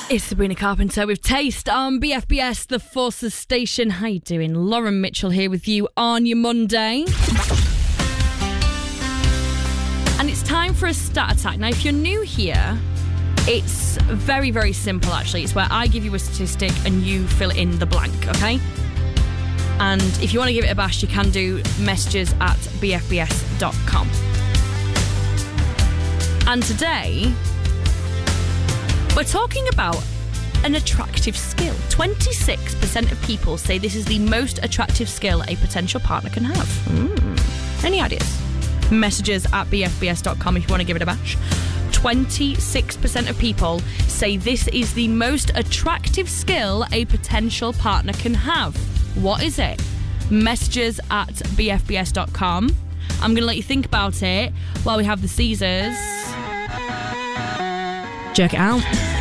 It's Sabrina Carpenter with Taste on BFBS, the Forces Station. How you doing? Lauren Mitchell here with you on your Monday. And it's time for a stat attack. Now, if you're new here, it's very, very simple, actually. It's where I give you a statistic and you fill in the blank, okay? And if you want to give it a bash, you can do messages@bfbs.com. And today, we're talking about an attractive skill. 26% of people say this is the most attractive skill a potential partner can have. Any ideas? Messages@bfbs.com if you want to give it a bash. 26% of people say this is the most attractive skill a potential partner can have. What is it? Messages@bfbs.com. I'm going to let you think about it while we have the Caesars. Jerk it out.